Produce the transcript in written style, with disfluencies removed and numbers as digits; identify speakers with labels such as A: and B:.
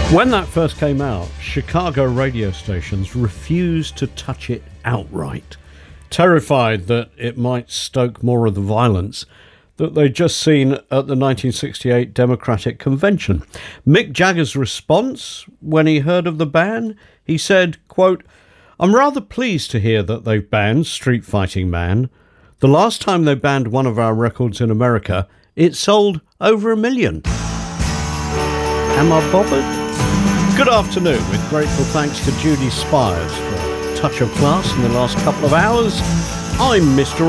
A: When that first came out, Chicago radio stations refused to touch it outright, terrified that it might stoke more of the violence that they'd just seen at the 1968 Democratic Convention. Mick Jagger's response when he heard of the ban, he said, quote, "I'm rather pleased to hear that they've banned Street Fighting Man. The last time they banned one of our records in America, it sold over 1 million. Am I bothered?" Good afternoon, with grateful thanks to Judy Spires for a touch of class in the last couple of hours. I'm Mr.